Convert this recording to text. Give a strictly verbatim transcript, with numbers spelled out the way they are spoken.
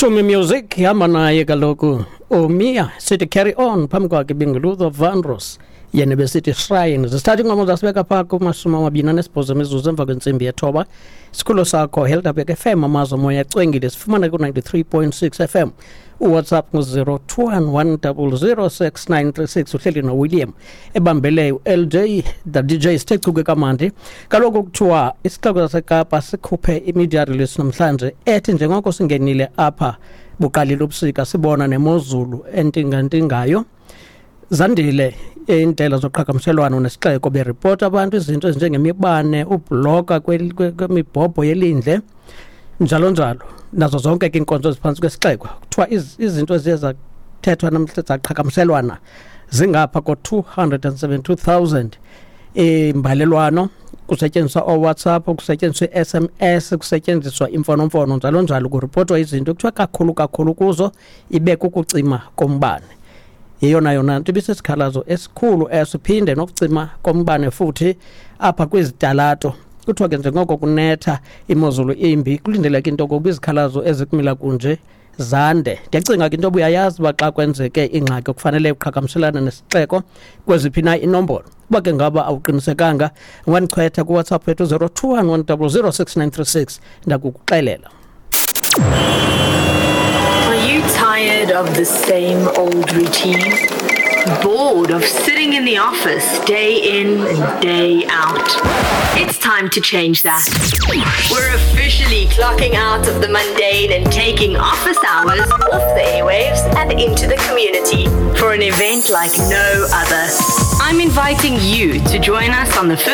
Shumi Music ihamba naye kaloku uMia sithi carry on phambi kwakhe Bingulutho Vandross yena besithi Shrine zisithatha ingoma zasibeka phaa kumashumi amabini anesibhozo imizuzu emva kwentsimbi yethoba. Isikhulo sakho Held Up F M amazwe moya ecwengile sifumana ku ninety-three point six F M. uWhatsApp ngu zero two one one zero zero six nine three six uhleli no William ebambele uL J the D J sitecuke kamandi. Kaloku kuthiwa isixeko saseKapa sikhuphe imedia release namhlanje ethi njengoko singenile apha buqalile ubusika sibona nemozulu entingantingayo zandile indlela zoqhagamshelwano nesixeko be report abantu izinto ezinjengemibane ubloka kwemibhobho yelindle njalo njalo nazo zonke inkonzo eziphansi kwesixeko kuthiwa izinto eziye zathethwa namhlanje zaqhagamshelwana zingapha ko two hundred seventy-two thousand imbalelwano kusetyenziswa o WhatsApp kusetyenziswa S M S kusetyenziswa imfonomfono njalo njalo kurepotwa izinto kuthiwa kakhulu kakhulu kuzo ibe kukucima kombane. Yeyona yona nto ibisesikhalazo esikhulu esiphinde nokucima kombane futhi apha kwizidalato kuthiwa ke njengoko kunetha imozulu imbi kulindeleke into kokuba izikhalazo ezikumila kunje zande. Ndiyacinga ke into obuyayazi ba xa kwenzeke ingxaki okufanele uqhagamshelana nesixeko kweziphi na inombolo kuba ke ngaba awuqinisekanga ungandichwetha ku WhatsApp yethu zero two one one zero zero six nine three six ndakukuxelela. Are you tired of the same old routine? Bored of sitting in the office day in and day out? It's time to change that. We're officially clocking out of the mundane and taking office hours off the airwaves and into the community for an event like no other. I'm inviting you to join us on the